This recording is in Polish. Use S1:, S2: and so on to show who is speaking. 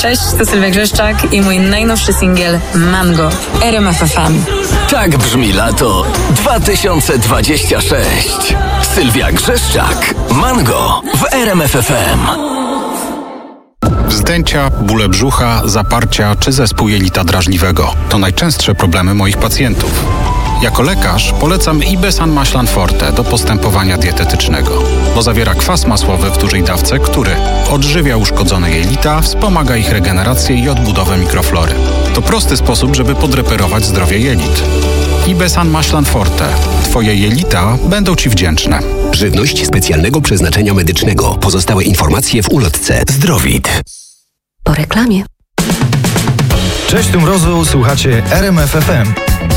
S1: Cześć, to Sylwia Grzeszczak i mój najnowszy singiel Mango w RMF FM.
S2: Tak brzmi lato 2026. Sylwia Grzeszczak, Mango w RMF FM.
S3: Wzdęcia, bóle brzucha, zaparcia czy zespół jelita drażliwego to najczęstsze problemy moich pacjentów. Jako lekarz polecam Ibesan Maślan Forte do postępowania dietetycznego, bo zawiera kwas masłowy w dużej dawce, który odżywia uszkodzone jelita, wspomaga ich regenerację i odbudowę mikroflory. To prosty sposób, żeby podreperować zdrowie jelit. Ibesan Maślan Forte. Twoje jelita będą Ci wdzięczne.
S4: Żywność specjalnego przeznaczenia medycznego. Pozostałe informacje w ulotce Zdrowit.
S5: Po reklamie.
S6: Cześć, tu Mrozu, słuchacie RMF FM.